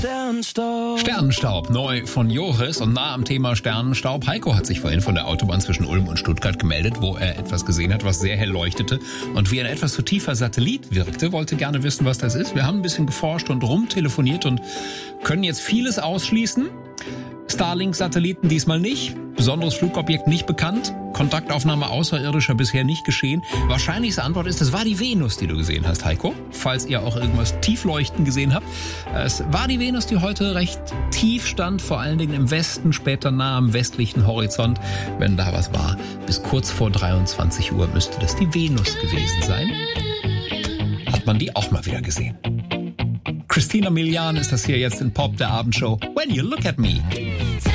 Sternenstaub, neu von Joris und nah am Thema Sternenstaub. Heiko hat sich vorhin von der Autobahn zwischen Ulm und Stuttgart gemeldet, wo er etwas gesehen hat, was sehr hell leuchtete und wie ein etwas zu tiefer Satellit wirkte. Wollte gerne wissen, was das ist. Wir haben ein bisschen geforscht und rumtelefoniert und können jetzt vieles ausschließen. Starlink-Satelliten diesmal nicht. Besonderes Flugobjekt nicht bekannt. Kontaktaufnahme Außerirdischer bisher nicht geschehen. Wahrscheinlichste Antwort ist, es war die Venus, die du gesehen hast, Heiko. Falls ihr auch irgendwas Tiefleuchten gesehen habt. Es war die Venus, die heute recht tief stand, vor allen Dingen im Westen, später nah am westlichen Horizont. Wenn da was war, bis kurz vor 23 Uhr müsste das die Venus gewesen sein. Hat man die auch mal wieder gesehen. Christina Milian ist das hier jetzt in Pop, der Abendshow. When You Look at Me.